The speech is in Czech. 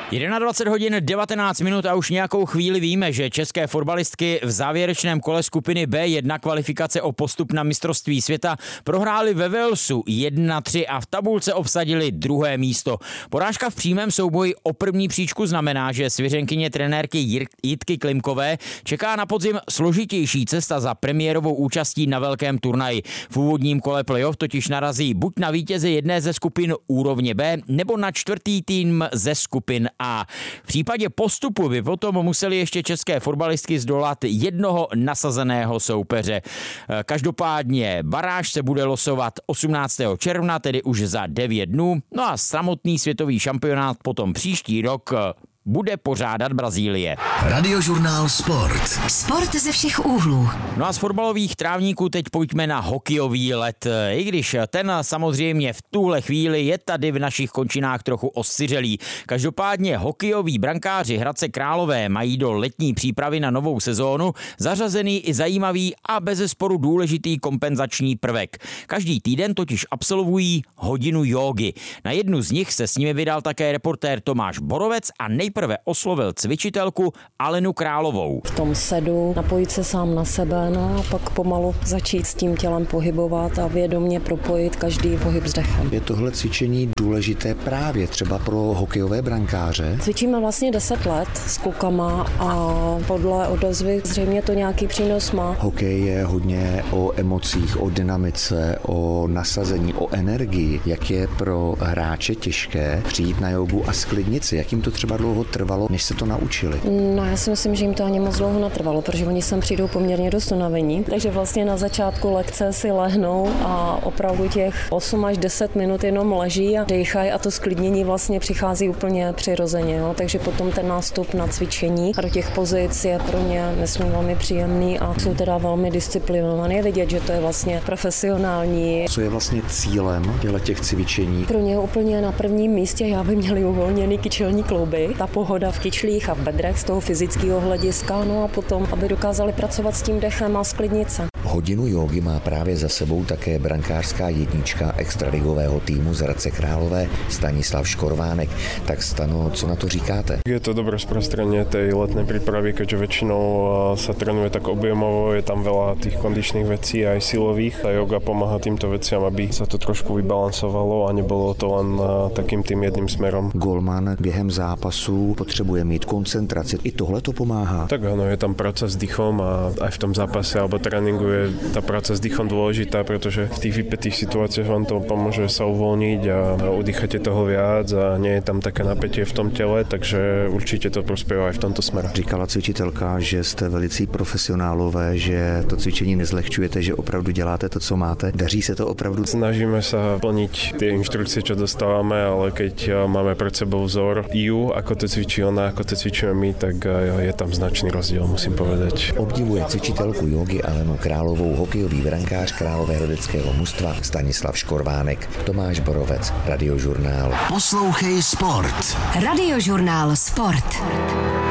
21 hodin 19 minut a už nějakou chvíli víme, že české fotbalistky v závěrečném kole skupiny B1 kvalifikace o postup na mistrovství světa prohrály ve Walesu 1-3 a v tabulce obsadili druhé místo. Porážka v přímém souboji o první příčku znamená, že svěřenkyně trenérky Jitky Klimkové čeká na podzim složitější cesta za premiérovou účastí na velkém turnaji. V úvodním kole playoff totiž narazí buď na vítěze jedné ze skupin úrovně B, nebo na čtvrtý tým ze skupin A. V případě postupu by potom museli ještě české fotbalistky zdolat jednoho nasazeného soupeře. Každopádně baráž se bude losovat 18. června, tedy už za 9 dnů, no a samotný světový šampionát potom příští rok bude pořádat Brazílie. Radiožurnál Sport. Sport ze všech úhlů. No a z fotbalových trávníků teď pojďme na hokejový led. I když ten samozřejmě v tuhle chvíli je tady v našich končinách trochu osiřelý. Každopádně hokejoví brankáři Hradce Králové mají do letní přípravy na novou sezónu zařazený i zajímavý a bezesporu důležitý kompenzační prvek. Každý týden totiž absolvují hodinu jógy. Na jednu z nich se s nimi vydal také reportér Tomáš Borovec a nejprve oslovil cvičitelku Alenu Královou. V tom sedu napojit se sám na sebe, no a pak pomalu začít s tím tělem pohybovat a vědomě propojit každý pohyb s dechem. Je tohle cvičení důležité právě třeba pro hokejové brankáře? Cvičíme vlastně 10 let s klukama a podle odezvy zřejmě to nějaký přínos má. Hokej je hodně o emocích, o dynamice, o nasazení, o energii. Jak je pro hráče těžké přijít na jogu a sklidnit si? Jak jim to třeba dlouho trvalo, než se to naučili? No, já si myslím, že jim to ani moc dlouho netrvalo, protože oni sem přijdou poměrně dost unavení, takže vlastně na začátku lekce si lehnou a opravdu těch 8 až 10 minut jenom leží a dýchají a to sklidnění vlastně přichází úplně přirozeně, jo? Takže potom ten nástup na cvičení a do těch pozic je pro ně myslím velmi příjemný a jsou teda velmi disciplinovaní. Je vidět, že to je vlastně profesionální. Co je vlastně cílem těch cvičení? Pro ně úplně na prvním místě, aby měli uvolněný kyčelní klouby, ta pohoda v kyčlích a v bedrech z toho fyzického hlediska, no a potom, aby dokázali pracovat s tím dechem a sklidnit se. Hodinu jógy má právě za sebou také brankářská jednička extraligového týmu z Hradce Králové Stanislav Škorvánek. Tak Stano, co na to říkáte? Je to dobré sprostredenie tej letnej prípravy, keďže väčšinou sa trénuje tak objemovo, je tam veľa tých kondičných vecí aj silových a yoga pomáha týmto veciam, aby sa to trošku vybalansovalo a nebolo to len takým tým jedným smerom. Golman během zápasu potřebuje mít koncentraci. I tohle to pomáhá? Tak áno, je tam práca s dýchom a aj v tom zápase alebo tréningu je tá práca s dýchom dôležitá, pretože v tých vypätých situáciách vám to pomôže sa uvoľniť a udýchate toho viac a nie je tam také napätie v tom tele, takže určite to prospieva aj v tomto smere. Říkala cvičitelka, že jste velicí profesionálové, že to cvičení nezlehčujete, že opravdu děláte to, co máte. Daří se to opravdu? Snažíme sa plniť tie inštrukcie, čo dostávame, ale keď máme pred sebou vzor ju, ako to cvičí ona, ako to cvičíme my, tak je tam značný rozdiel, musím povedať. Obdivuje cvičitelku jógy Alenu Královou hokejový brankář královéhradeckého mužstva Stanislav Škorvánek. Tomáš Borovec, Radiožurnál. Poslouchej Sport. Radiožurnál Sport.